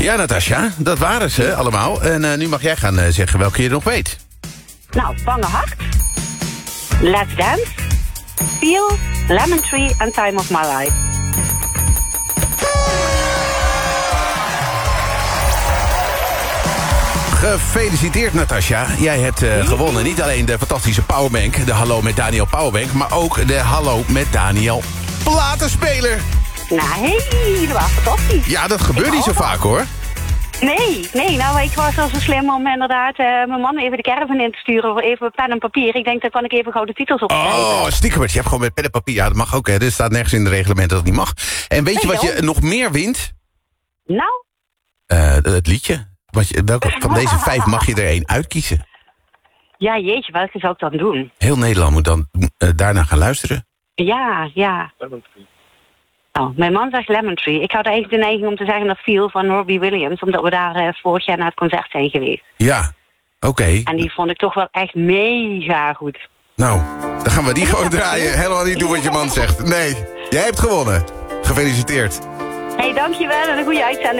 Ja, Natasja, dat waren ze allemaal. En nu mag jij gaan zeggen welke je nog weet. Nou, Bange Hart, Let's Dance, Feel, Lemon Tree en Time of My Life. Gefeliciteerd, Natasja. Jij hebt gewonnen. Niet alleen de fantastische Powerbank, de Hallo met Daniel Powerbank, maar ook de Hallo met Daniel platenspeler. Nee, dat was fantastisch. Ja, dat gebeurt niet zo vaak, hoor. Nee, nou, ik was al zo slim om inderdaad mijn man even de caravan in te sturen voor even pen en papier. Ik denk, dan kan ik even gauw de titels opschrijven. Oh, stiekem, je hebt gewoon met pen en papier. Ja, dat mag ook, hè. Er staat nergens in de reglement dat het niet mag. En weet je wat je nog meer wint? Nou? Het liedje. Welke van deze 5 mag je er 1 uitkiezen? Ja, jeetje, welke zou ik dan doen? Heel Nederland moet dan daarna gaan luisteren. Ja. Oh, mijn man zegt Lemon Tree. Ik had eigenlijk de neiging om te zeggen dat Feel van Robbie Williams, omdat we daar vorig jaar naar het concert zijn geweest. Ja, oké. En die vond ik toch wel echt mega goed. Nou, dan gaan we die gewoon draaien. Helemaal niet doen wat je man zegt. Nee, jij hebt gewonnen. Gefeliciteerd. Hey, dankjewel en een goede uitzending.